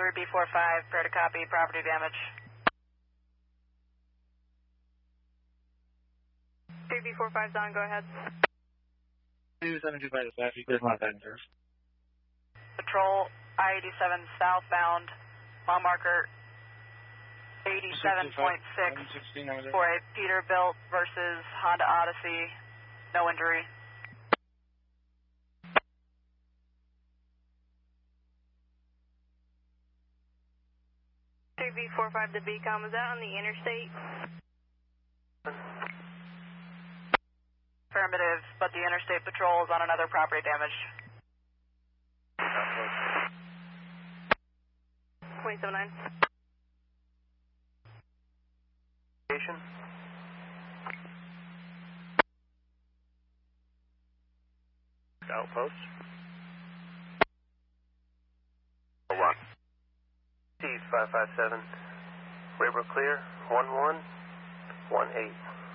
3B45, prepare to copy, property damage. 3B45's on, go ahead. 725 dispatch, you clear contact, sir. Patrol I-87 southbound, mile marker 87.6 for a Peterbilt versus Honda Odyssey, no injury. B45 to BCOM, is that on the interstate? Affirmative, but the interstate patrol is on another property damage. 27-9. Station. Outpost. One. T557. Railroad clear. 1118.